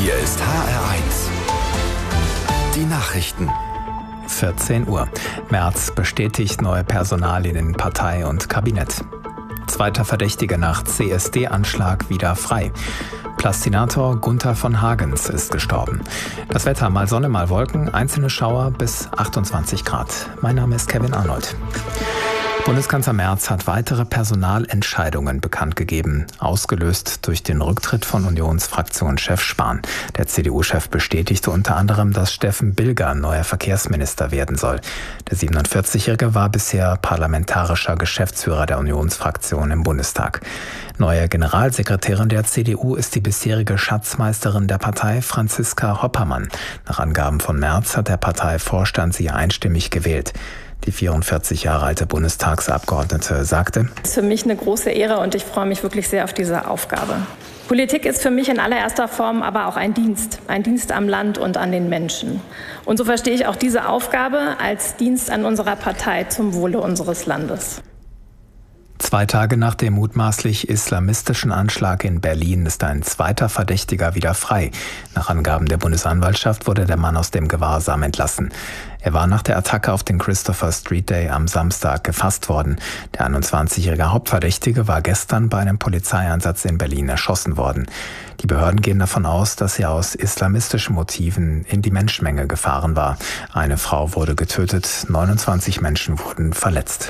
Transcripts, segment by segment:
Hier ist HR1. Die Nachrichten. 14 Uhr. Merz bestätigt neue Personalien in Partei und Kabinett. Zweiter Verdächtiger nach CSD-Anschlag wieder frei. Plastinator Gunther von Hagens ist gestorben. Das Wetter: mal Sonne, mal Wolken, einzelne Schauer bis 28 Grad. Mein Name ist Kevin Arnold. Bundeskanzler Merz hat weitere Personalentscheidungen bekannt gegeben, ausgelöst durch den Rücktritt von Unionsfraktionschef Spahn. Der CDU-Chef bestätigte unter anderem, dass Steffen Bilger neuer Verkehrsminister werden soll. Der 47-Jährige war bisher parlamentarischer Geschäftsführer der Unionsfraktion im Bundestag. Neue Generalsekretärin der CDU ist die bisherige Schatzmeisterin der Partei, Franziska Hoppermann. Nach Angaben von Merz hat der Parteivorstand sie einstimmig gewählt. Die 44 Jahre alte Bundestagsabgeordnete sagte: Es ist für mich eine große Ehre und ich freue mich wirklich sehr auf diese Aufgabe. Politik ist für mich in allererster Form aber auch ein Dienst am Land und an den Menschen. Und so verstehe ich auch diese Aufgabe als Dienst an unserer Partei zum Wohle unseres Landes. 2 Tage nach dem mutmaßlich islamistischen Anschlag in Berlin ist ein zweiter Verdächtiger wieder frei. Nach Angaben der Bundesanwaltschaft wurde der Mann aus dem Gewahrsam entlassen. Er war nach der Attacke auf den Christopher Street Day am Samstag gefasst worden. Der 21-jährige Hauptverdächtige war gestern bei einem Polizeieinsatz in Berlin erschossen worden. Die Behörden gehen davon aus, dass er aus islamistischen Motiven in die Menschenmenge gefahren war. Eine Frau wurde getötet, 29 Menschen wurden verletzt.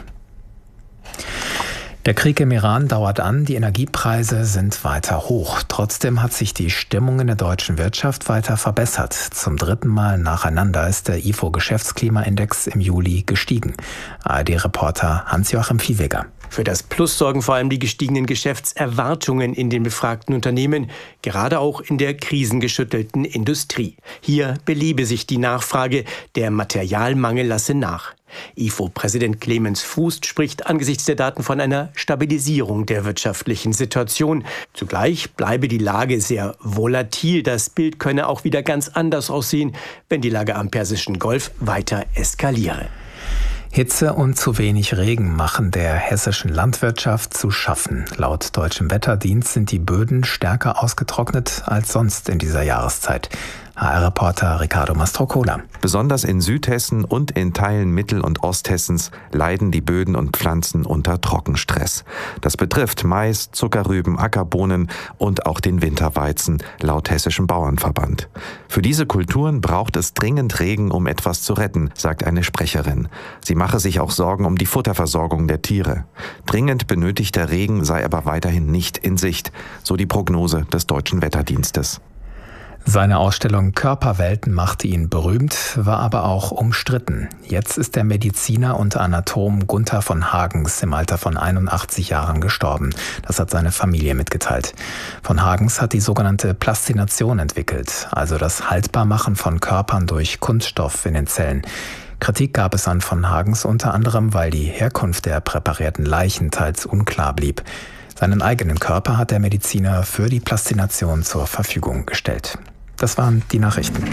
Der Krieg im Iran dauert an, die Energiepreise sind weiter hoch. Trotzdem hat sich die Stimmung in der deutschen Wirtschaft weiter verbessert. Zum 3. Mal nacheinander ist der IFO-Geschäftsklimaindex im Juli gestiegen. ARD-Reporter Hans-Joachim Viehweger. Für das Plus sorgen vor allem die gestiegenen Geschäftserwartungen in den befragten Unternehmen, gerade auch in der krisengeschüttelten Industrie. Hier belebe sich die Nachfrage, der Materialmangel lasse nach. IFO-Präsident Clemens Fuß spricht angesichts der Daten von einer Stabilisierung der wirtschaftlichen Situation. Zugleich bleibe die Lage sehr volatil. Das Bild könne auch wieder ganz anders aussehen, wenn die Lage am Persischen Golf weiter eskaliere. Hitze und zu wenig Regen machen der hessischen Landwirtschaft zu schaffen. Laut Deutschem Wetterdienst sind die Böden stärker ausgetrocknet als sonst in dieser Jahreszeit. HR-Reporter Ricardo Mastrocola. Besonders in Südhessen und in Teilen Mittel- und Osthessens leiden die Böden und Pflanzen unter Trockenstress. Das betrifft Mais, Zuckerrüben, Ackerbohnen und auch den Winterweizen, laut Hessischem Bauernverband. Für diese Kulturen braucht es dringend Regen, um etwas zu retten, sagt eine Sprecherin. Sie mache sich auch Sorgen um die Futterversorgung der Tiere. Dringend benötigter Regen sei aber weiterhin nicht in Sicht, so die Prognose des Deutschen Wetterdienstes. Seine Ausstellung Körperwelten machte ihn berühmt, war aber auch umstritten. Jetzt ist der Mediziner und Anatom Gunther von Hagens im Alter von 81 Jahren gestorben. Das hat seine Familie mitgeteilt. Von Hagens hat die sogenannte Plastination entwickelt, also das Haltbarmachen von Körpern durch Kunststoff in den Zellen. Kritik gab es an von Hagens unter anderem, weil die Herkunft der präparierten Leichen teils unklar blieb. Seinen eigenen Körper hat der Mediziner für die Plastination zur Verfügung gestellt. Das waren die Nachrichten.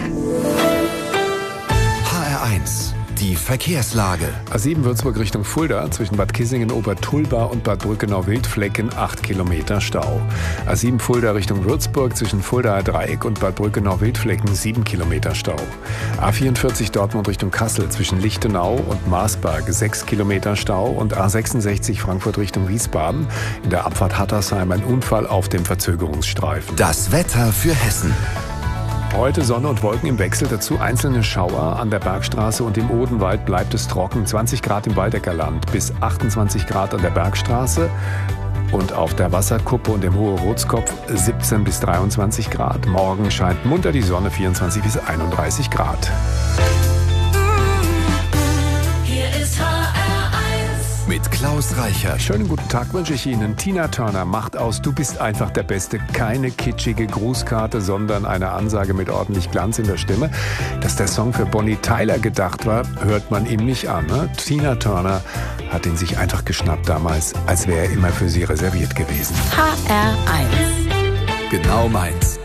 HR1, die Verkehrslage. A7 Würzburg Richtung Fulda, zwischen Bad Kissingen, Obertulba und Bad Brückenau-Wildflecken 8 Kilometer Stau. A7 Fulda Richtung Würzburg, zwischen Fuldaer Dreieck und Bad Brückenau-Wildflecken 7 Kilometer Stau. A44 Dortmund Richtung Kassel, zwischen Lichtenau und Marsberg 6 Kilometer Stau. Und A66 Frankfurt Richtung Wiesbaden, in der Abfahrt Hattersheim ein Unfall auf dem Verzögerungsstreifen. Das Wetter für Hessen. Heute Sonne und Wolken im Wechsel, dazu einzelne Schauer. An der Bergstraße und im Odenwald bleibt es trocken. 20 Grad im Waldeckerland bis 28 Grad an der Bergstraße. Und auf der Wasserkuppe und im Hohe-Rotskopf 17 bis 23 Grad. Morgen scheint munter die Sonne, 24 bis 31 Grad. Mit Klaus Reichert. Schönen guten Tag wünsche ich Ihnen. Tina Turner macht aus Du bist einfach der Beste. Keine kitschige Grußkarte, sondern eine Ansage mit ordentlich Glanz in der Stimme. Dass der Song für Bonnie Tyler gedacht war, hört man ihm nicht an. Ne? Tina Turner hat ihn sich einfach geschnappt damals, als wäre er immer für sie reserviert gewesen. HR1. Genau meins.